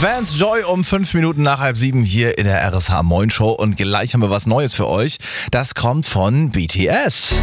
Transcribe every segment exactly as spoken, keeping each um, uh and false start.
Vance Joy um fünf Minuten nach halb sieben hier in der R S H Moin Show und gleich haben wir was Neues für euch. Das kommt von B T S.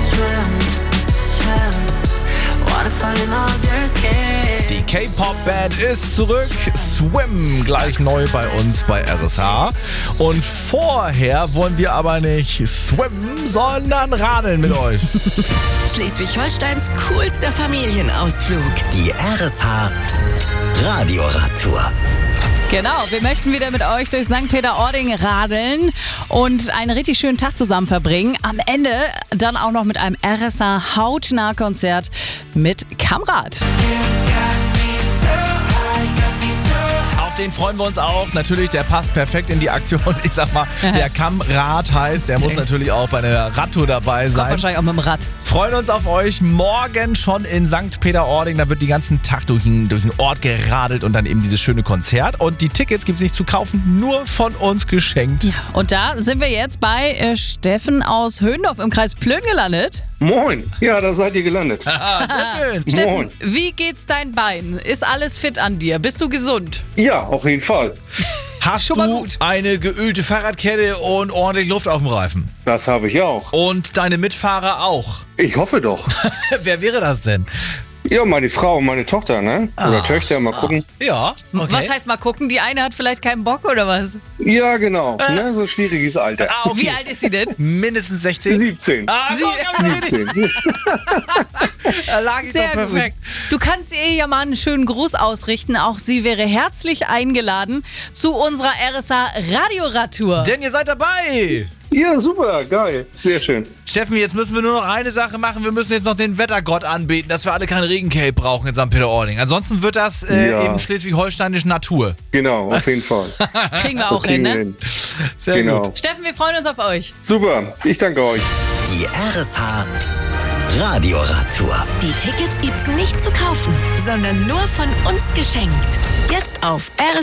Die K-Pop-Band ist zurück. Swim gleich neu bei uns bei R S H. Und vorher wollen wir aber nicht swimmen, sondern radeln mit euch. Schleswig-Holsteins coolster Familienausflug. Die R S H Radioradtour. Genau, wir möchten wieder mit euch durch Sankt Peter-Ording radeln und einen richtig schönen Tag zusammen verbringen. Am Ende dann auch noch mit einem R S H Hautnah-Konzert mit Kamrat. Auf den freuen wir uns auch. Natürlich, der passt perfekt in die Aktion. Ich sag mal, der Kamrat heißt, der muss natürlich auch bei einer Radtour dabei sein. Kommt wahrscheinlich auch mit dem Rad. Freuen uns auf euch morgen schon in Sankt Peter-Ording. Da wird den ganzen Tag durch den, durch den Ort geradelt und dann eben dieses schöne Konzert. Und die Tickets gibt es nicht zu kaufen, nur von uns geschenkt. Ja, und da sind wir jetzt bei äh, Steffen aus Höhendorf im Kreis Plön gelandet. Moin, ja, da seid ihr gelandet. Ah, sehr schön. Steffen, Moin. wie geht's dein Bein? Ist alles fit an dir? Bist du gesund? Ja, auf jeden Fall. Hast Schon mal du gut. eine geölte Fahrradkette und ordentlich Luft auf dem Reifen? Das habe ich auch. Und deine Mitfahrer auch? Ich hoffe doch. Wer wäre das denn? Ja, meine Frau und meine Tochter, ne? Oder Ah. Töchter, mal gucken. Ja, okay. Was heißt mal gucken? Die eine hat vielleicht keinen Bock oder was? Ja, genau. Ne? So schwieriges Alter. Ah, okay. Wie alt ist sie denn? Mindestens sechzehn? siebzehn. Ah, Sie- guck, aber siebzehn. da lag ich Sehr doch perfekt. gut. Du kannst ihr ja mal einen schönen Gruß ausrichten. Auch sie wäre herzlich eingeladen zu unserer R S H Radioradtour. Denn ihr seid dabei. Ja, super, geil. Sehr schön. Steffen, jetzt müssen wir nur noch eine Sache machen. Wir müssen jetzt noch den Wettergott anbeten, dass wir alle kein Regencape brauchen in Sankt Peter-Ording. Ansonsten wird das äh, Ja. eben schleswig-holsteinische Natur. Genau, auf jeden Fall. Kriegen wir Das auch hin, kriegen wir ne? hin. Sehr Genau. gut. Steffen, wir freuen uns auf euch. Super, ich danke euch. Die R S H Radioradtour. Die Tickets gibt's nicht zu kaufen, sondern nur von uns geschenkt. Jetzt auf R